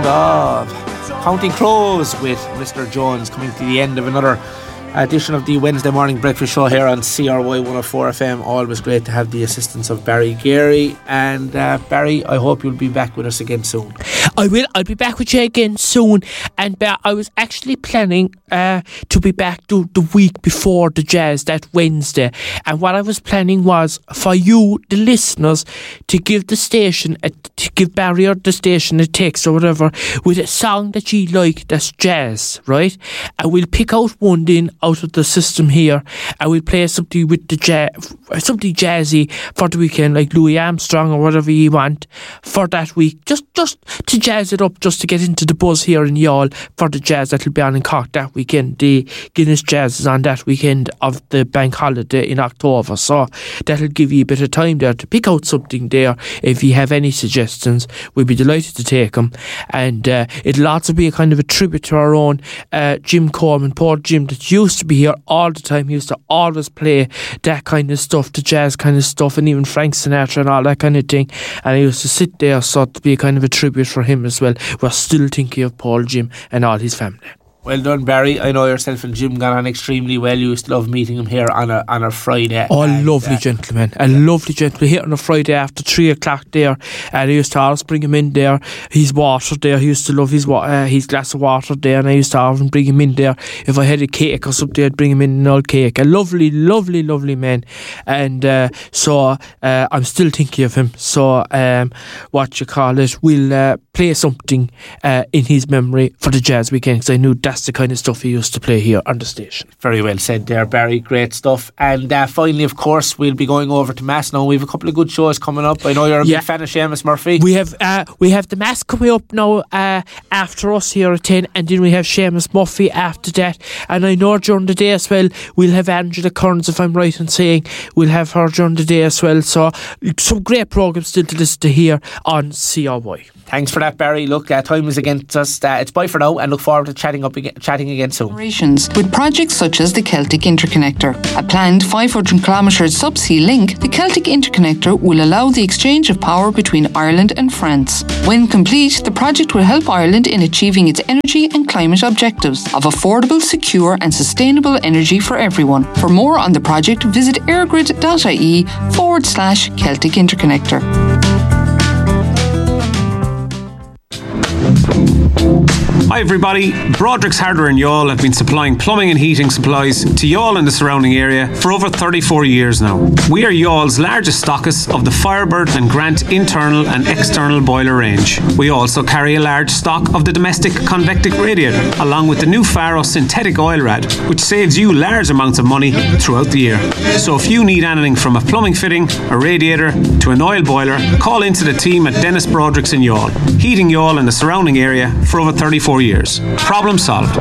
sound of Counting Crows with Mr. Jones, coming to the end of another edition of the Wednesday morning breakfast show here on CRY 104 FM. Always great to have the assistance of Barry Gary. And Barry, I hope you'll be back with us again soon. I will. I'll be back with you again soon. And I was actually planning to be back the week before the Jazz, that Wednesday. And what I was planning was for you, the listeners, to give the station, to give Barry or the station a text or whatever with a song that you like that's jazz, right? And we'll pick out one then out of the system here, and we'll play something with the something jazzy for the weekend, like Louis Armstrong or whatever you want for that week, just to jazz it up, just to get into the buzz here in Youghal for the Jazz that'll be on in Cork that weekend. The Guinness Jazz is on that weekend of the bank holiday in October, so that'll give you a bit of time there to pick out something there. If you have any suggestions, we'd be delighted to take them. And it'll also be a kind of a tribute to our own Jim Coleman, poor Jim, that used to be here all the time. He used to always play that kind of stuff, the jazz kind of stuff, and even Frank Sinatra and all that kind of thing. And I used to sit there, so to be a kind of a tribute for him as well. We're still thinking of Paul Jim and all his family. Well done, Barry. I know yourself and Jim got on extremely well. You used to love meeting him here on a Friday. Oh, lovely gentleman. A lovely gentleman. Here on a Friday after 3 o'clock there. And I used to always bring him in there. His water there. He used to love his glass of water there. And I used to often bring him in there. If I had a cake or something, I'd bring him in an old cake. A lovely, lovely, lovely man. And so I'm still thinking of him. So we'll play something in his memory for the Jazz weekend, because I knew that's the kind of stuff he used to play here on the station. Very well said there, Barry. Great stuff. And finally, of course, we'll be going over to Mass now. We have a couple of good shows coming up. I know you're a big fan of Seamus Murphy. We have the Mass coming up now after us here at 10, and then we have Seamus Murphy after that. And I know during the day as well, we'll have Angela Kearns, if I'm right in saying. We'll have her during the day as well. So some great programmes still to listen to here on CRY. Thanks for that, Barry. Look, time is against us. It's bye for now, and look forward to chatting again soon. With projects such as the Celtic Interconnector, a planned 500-kilometre subsea link, the Celtic Interconnector will allow the exchange of power between Ireland and France. When complete, the project will help Ireland in achieving its energy and climate objectives of affordable, secure and sustainable energy for everyone. For more on the project, visit airgrid.ie/Celtic Interconnector. Hi everybody, Broderick's Hardware in Youghal have been supplying plumbing and heating supplies to Youghal and the surrounding area for over 34 years now. We are Youghall's largest stockists of the Firebird and Grant internal and external boiler range. We also carry a large stock of the domestic convectic radiator, along with the new Faro synthetic oil rad, which saves you large amounts of money throughout the year. So if you need anything from a plumbing fitting, a radiator to an oil boiler, call into the team at Dennis Broderick's in Youghal, heating Youghal and the surrounding area for over 34 years. Problem solved.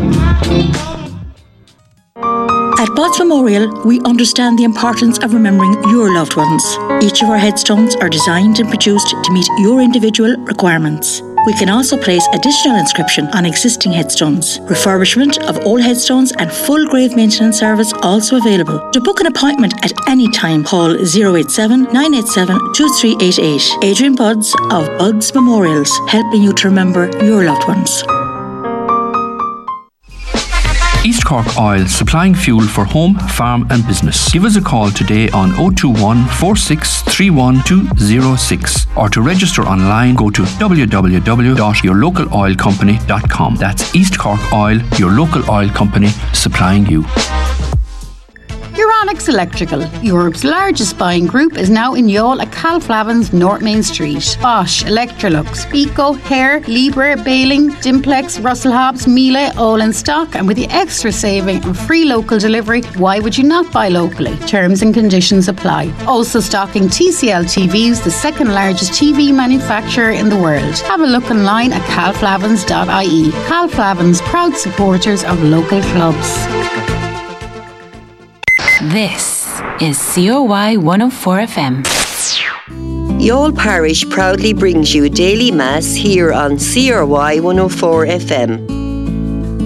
At Botts Memorial, we understand the importance of remembering your loved ones. Each of our headstones are designed and produced to meet your individual requirements. We can also place additional inscription on existing headstones. Refurbishment of old headstones and full grave maintenance service also available. To book an appointment at any time, call 087 987 2388. Adrian Budds of Budds Memorials, helping you to remember your loved ones. East Cork Oil, supplying fuel for home, farm and business. Give us a call today on 021 4631 206, or to register online, go to www.yourlocaloilcompany.com. That's East Cork Oil, your local oil company, supplying you. Euronics Electrical, Europe's largest buying group, is now in Youghal at Calflavin's North Main Street. Bosch, Electrolux, Pico, Hare, Libre, Baling, Dimplex, Russell Hobbs, Miele, all in stock, and with the extra saving and free local delivery, why would you not buy locally? Terms and conditions apply. Also stocking TCL TVs, the second largest TV manufacturer in the world. Have a look online at calflavins.ie. Calflavins, proud supporters of local clubs. This is CRY 104 FM. Youghal Parish proudly brings you daily mass here on CRY 104 FM.